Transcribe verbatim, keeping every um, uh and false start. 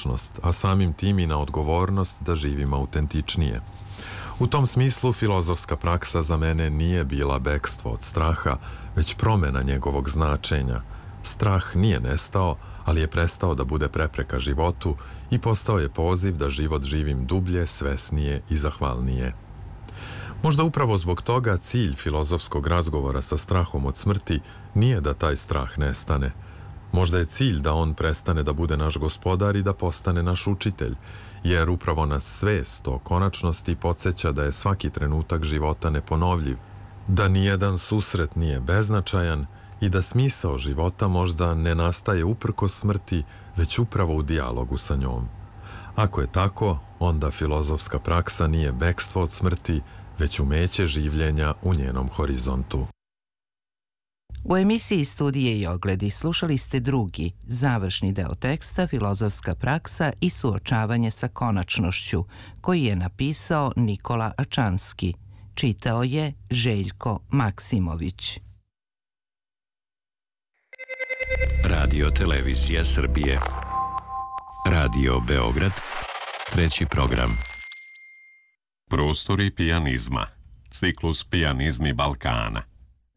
konačnost, a samim tim i na odgovornost da živim autentičnije. U tom smislu filozofska praksa za mene nije bila bekstvo od straha, već promjena njegovog značenja. Strah nije nestao, ali je prestao da bude prepreka životu i postao je poziv da život živim dublje, svesnije i zahvalnije. Možda upravo zbog toga cilj filozofskog razgovora sa strahom od smrti nije da taj strah nestane. Možda je cilj da on prestane da bude naš gospodar i da postane naš učitelj, jer upravo nas svest o konačnosti podsjeća da je svaki trenutak života neponovljiv, da nijedan susret nije beznačajan i da smisao života možda ne nastaje uprkos smrti, već upravo u dijalogu sa njom. Ako je tako, onda filozofska praksa nije bekstvo od smrti, već umeće življenja u njenom horizontu. U emisiji Studije i ogledi slušali ste drugi, završni deo teksta Filozofska praksa i suočavanje sa konačnošću, koji je napisao Nikola Ačanski. Čitao je Željko Maksimović. Radio Televizija Srbije. Radio Beograd. Treći program. Prostori pijanizma. Ciklus Pijanizmi Balkana.